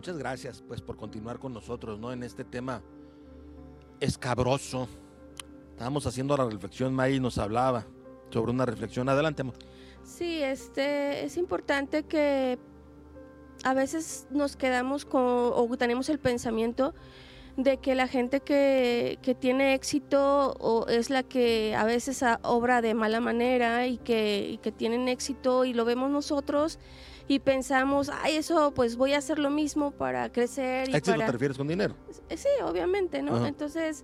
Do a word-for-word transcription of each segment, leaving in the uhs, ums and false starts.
muchas gracias pues por continuar con nosotros, ¿no? En este tema escabroso. Estábamos haciendo la reflexión, May nos hablaba sobre una reflexión. Adelante, amor. Sí, este, es importante que a veces nos quedamos con, o tenemos el pensamiento de que la gente que, que tiene éxito o es la que a veces a, obra de mala manera y que, y que tienen éxito y lo vemos nosotros y pensamos, ay, eso pues voy a hacer lo mismo para crecer. Y ¿Éxito para... te refieres con dinero? Sí, obviamente, ¿no? Ajá. Entonces,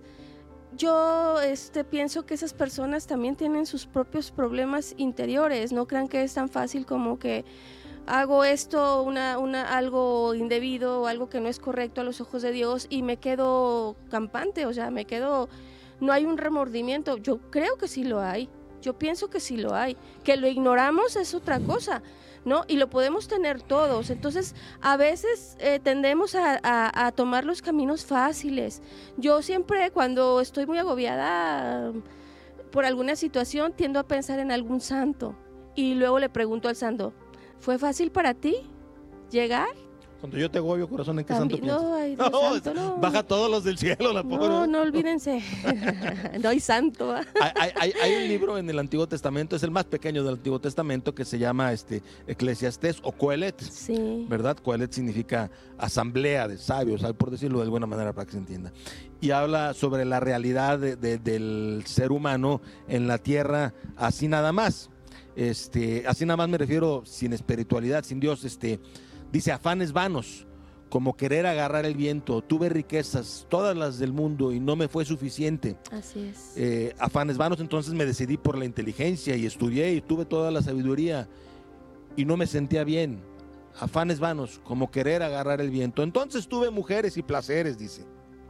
yo este, pienso que esas personas también tienen sus propios problemas interiores. No crean que es tan fácil como que hago esto, una, una, algo indebido o algo que no es correcto a los ojos de Dios y me quedo campante, o sea, me quedo, no hay un remordimiento. Yo creo que sí lo hay, yo pienso que sí lo hay, que lo ignoramos es otra cosa, ¿no? Y lo podemos tener todos. Entonces, a veces eh, tendemos a, a, a tomar los caminos fáciles. Yo siempre, cuando estoy muy agobiada por alguna situación, tiendo a pensar en algún santo y luego le pregunto al santo, ¿fue fácil para ti llegar? Cuando yo te agobio, corazón, ¿en qué santo piensas? No, ay, Dios No, santo, no. Baja todos los del cielo, la pobre. No, no olvídense. No hay santo. hay, hay, hay un libro en el Antiguo Testamento, es el más pequeño del Antiguo Testamento, que se llama este, Eclesiastés o Coelet. Sí. ¿Verdad? Coelet significa asamblea de sabios, por decirlo de alguna manera para que se entienda. Y habla sobre la realidad de, de, del ser humano en la tierra, así nada más. Este, así nada más me refiero sin espiritualidad, sin Dios. Este, dice afanes vanos, como querer agarrar el viento. Tuve riquezas, todas las del mundo, y no me fue suficiente. Así es. Eh, afanes vanos, entonces me decidí por la inteligencia y estudié y tuve toda la sabiduría y no me sentía bien. Afanes vanos, como querer agarrar el viento. Entonces tuve mujeres y placeres, dice.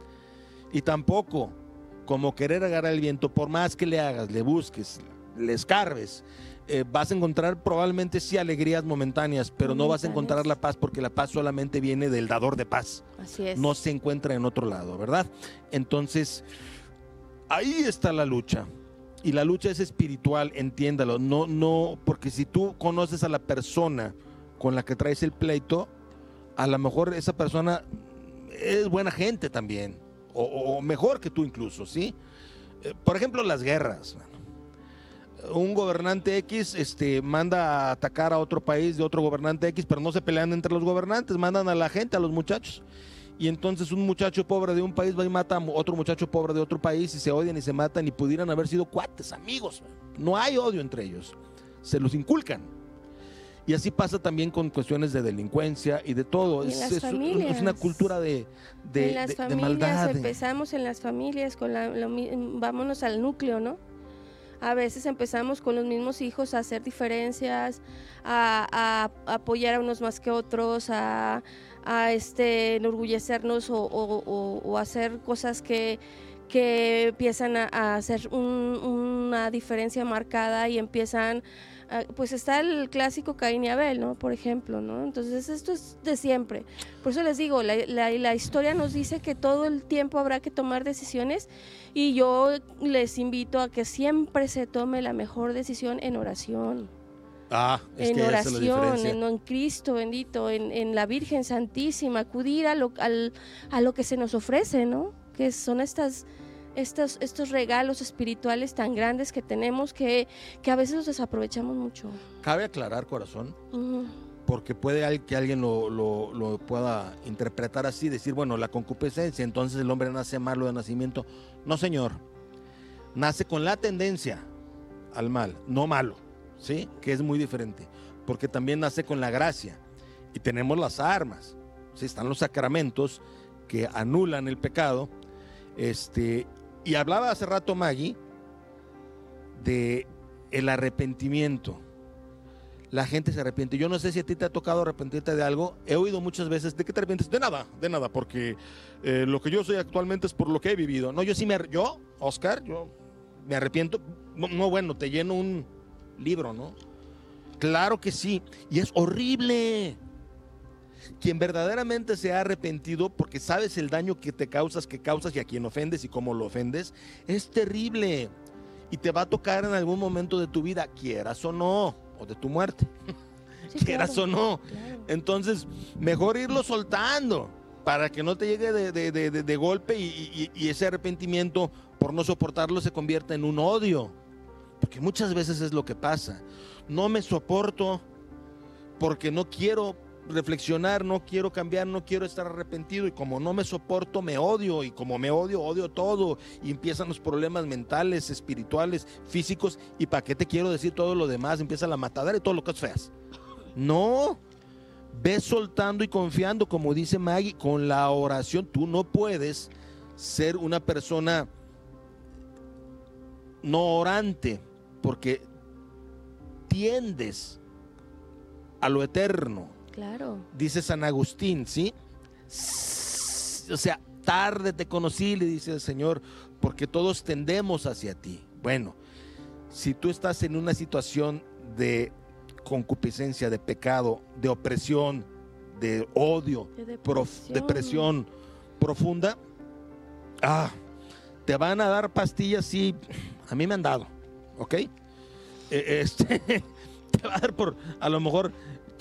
Y tampoco, como querer agarrar el viento, por más que le hagas, le busques, le escarbes, Eh, vas a encontrar probablemente sí alegrías momentáneas, pero momentáneas. No vas a encontrar la paz, porque la paz solamente viene del dador de paz. Así es. No se encuentra en otro lado, ¿verdad? Entonces, ahí está la lucha. Y la lucha es espiritual, entiéndalo. No, no, porque si tú conoces a la persona con la que traes el pleito, a lo mejor esa persona es buena gente también, o, o mejor que tú incluso, ¿sí? Eh, por ejemplo, las guerras. Un gobernante X este, manda a atacar a otro país de otro gobernante X, pero no se pelean entre los gobernantes, mandan a la gente, a los muchachos. Y entonces un muchacho pobre de un país va y mata a otro muchacho pobre de otro país y se odian y se matan y pudieran haber sido cuates, amigos. No hay odio entre ellos, se los inculcan. Y así pasa también con cuestiones de delincuencia y de todo. Y es, en las es, familias. es una cultura de, de, en las de, familias, de maldad. Empezamos en las familias, con la, lo, vámonos al núcleo, ¿no? A veces empezamos con los mismos hijos a hacer diferencias, a, a, a apoyar a unos más que otros, a, a este, enorgullecernos o, o, o, o hacer cosas que, que empiezan a, a hacer un, una diferencia marcada y empiezan, a, pues está el clásico Caín y Abel, ¿no? Por ejemplo, ¿no? Entonces esto es de siempre. Por eso les digo, la, la, la historia nos dice que todo el tiempo habrá que tomar decisiones y yo les invito a que siempre se tome la mejor decisión en oración. Ah, es en que oración, en, en Cristo bendito, en, en la Virgen Santísima, acudir a lo, al, a lo que se nos ofrece, ¿no? Que son estas, estos, estos regalos espirituales tan grandes que tenemos que, que a veces los desaprovechamos mucho. Cabe aclarar, corazón, uh-huh. porque puede que alguien lo, lo, lo pueda interpretar así, decir, bueno, la concupiscencia, entonces el hombre nace malo de nacimiento. No, señor, nace con la tendencia al mal, no malo, ¿sí? Que es muy diferente, porque también nace con la gracia y tenemos las armas, ¿sí? Están los sacramentos que anulan el pecado. Este, y hablaba hace rato Maggie de el arrepentimiento. La gente se arrepiente. Yo no sé si a ti te ha tocado arrepentirte de algo. He oído muchas veces, ¿de qué te arrepientes? De nada, de nada, porque eh, lo que yo soy actualmente es por lo que he vivido. No, yo sí me, yo, Oscar, yo me arrepiento. No, no, bueno, te lleno un libro, ¿no? Claro que sí, y es horrible. Quien verdaderamente se ha arrepentido porque sabes el daño que te causas, que causas y a quien ofendes y cómo lo ofendes, es terrible. Y te va a tocar en algún momento de tu vida, quieras o no, o de tu muerte. Sí, quieras claro, o no. claro. Entonces, mejor irlo soltando para que no te llegue de, de, de, de, de golpe y, y, y ese arrepentimiento por no soportarlo se convierta en un odio. Porque muchas veces es lo que pasa. No me soporto porque no quiero reflexionar, no quiero cambiar, no quiero estar arrepentido, y como no me soporto me odio, y como me odio, odio todo, y empiezan los problemas mentales, espirituales, físicos, y para qué te quiero decir todo lo demás, empieza la matadera y todo lo que es feas. No, ve soltando y confiando, como dice Maggie, con la oración. Tú no puedes ser una persona no orante porque tiendes a lo eterno. Claro. Dice San Agustín, ¿sí? O sea, tarde te conocí, le dice el Señor, porque todos tendemos hacia ti. Bueno, si tú estás en una situación de concupiscencia, de pecado, de opresión, de odio, De prof- depresión. depresión profunda, ah, te van a dar pastillas, sí, a mí me han dado, ¿ok? Eh, Este, te va a dar por, a lo mejor,